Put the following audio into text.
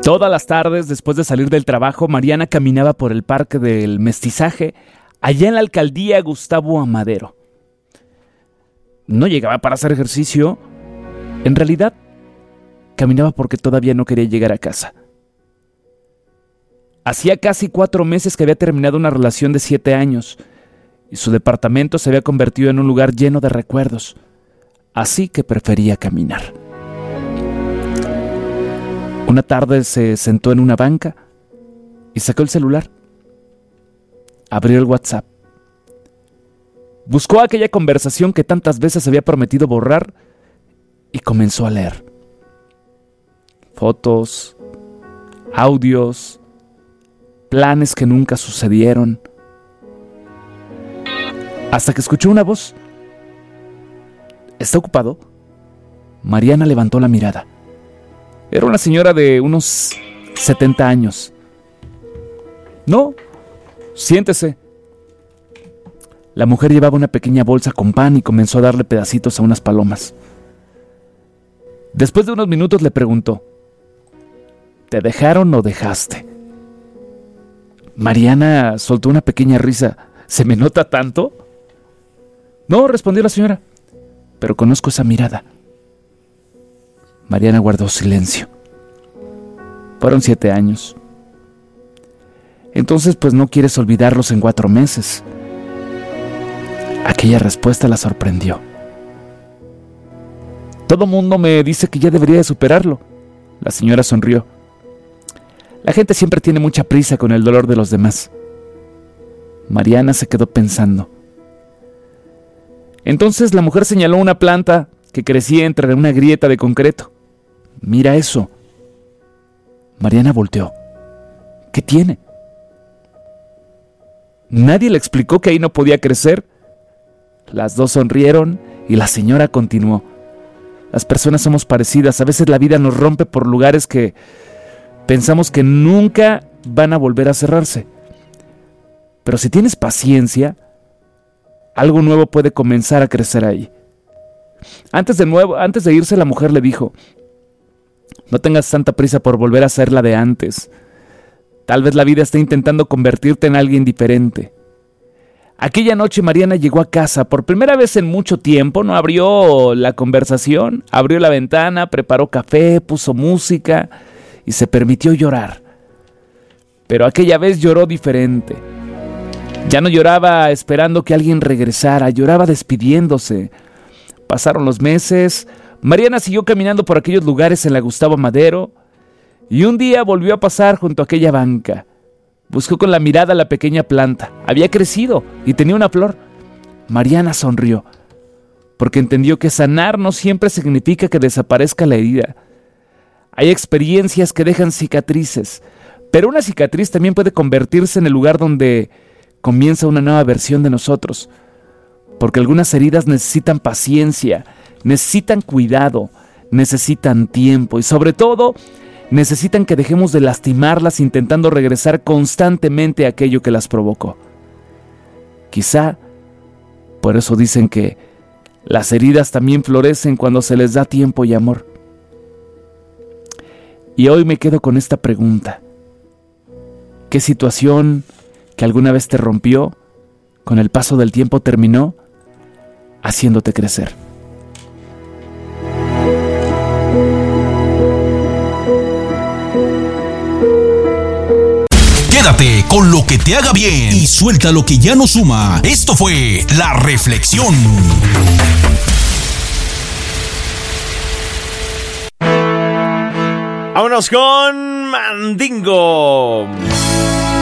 Todas las tardes, después de salir del trabajo, Mariana caminaba por el Parque del Mestizaje, allá en la alcaldía Gustavo Amadero. No llegaba para hacer ejercicio. En realidad, caminaba porque todavía no quería llegar a casa. Hacía casi 4 meses que había terminado una relación de 7 años y su departamento se había convertido en un lugar lleno de recuerdos, así que prefería caminar. Una tarde se sentó en una banca y sacó el celular. Abrió el WhatsApp. Buscó aquella conversación que tantas veces había prometido borrar y comenzó a leer. Fotos, audios, planes que nunca sucedieron. Hasta que escuchó una voz. ¿Está ocupado? Mariana levantó la mirada. Era una señora de unos 70 años. No, siéntese. La mujer llevaba una pequeña bolsa con pan y comenzó a darle pedacitos a unas palomas. Después de unos minutos le preguntó: ¿te dejaron o dejaste? Mariana soltó una pequeña risa. ¿Se me nota tanto? No, respondió la señora, pero conozco esa mirada. Mariana guardó silencio. Fueron 7 años. Entonces, pues no quieres olvidarlos en 4 meses. Aquella respuesta la sorprendió. Todo mundo me dice que ya debería de superarlo. La señora sonrió. La gente siempre tiene mucha prisa con el dolor de los demás. Mariana se quedó pensando. Entonces la mujer señaló una planta que crecía entre una grieta de concreto. Mira eso. Mariana volteó. ¿Qué tiene? Nadie le explicó que ahí no podía crecer. Las dos sonrieron y la señora continuó. Las personas somos parecidas. A veces la vida nos rompe por lugares que pensamos que nunca van a volver a cerrarse. Pero si tienes paciencia, algo nuevo puede comenzar a crecer ahí. Antes de irse, la mujer le dijo: no tengas tanta prisa por volver a ser la de antes. Tal vez la vida esté intentando convertirte en alguien diferente. Aquella noche Mariana llegó a casa por primera vez en mucho tiempo. No abrió la conversación, abrió la ventana, preparó café, puso música y se permitió llorar. Pero aquella vez lloró diferente. Ya no lloraba esperando que alguien regresara, lloraba despidiéndose. Pasaron los meses, Mariana siguió caminando por aquellos lugares en la Gustavo Amadero y un día volvió a pasar junto a aquella banca. Buscó con la mirada la pequeña planta. Había crecido y tenía una flor. Mariana sonrió, porque entendió que sanar no siempre significa que desaparezca la herida. Hay experiencias que dejan cicatrices, pero una cicatriz también puede convertirse en el lugar donde comienza una nueva versión de nosotros, porque algunas heridas necesitan paciencia, necesitan cuidado, necesitan tiempo y sobre todo necesitan que dejemos de lastimarlas intentando regresar constantemente a aquello que las provocó. Quizá por eso dicen que las heridas también florecen cuando se les da tiempo y amor. Y hoy me quedo con esta pregunta: ¿qué situación que alguna vez te rompió, con el paso del tiempo terminó haciéndote crecer? Quédate con lo que te haga bien y suelta lo que ya no suma. Esto fue La Reflexión. Vámonos con Mandingo.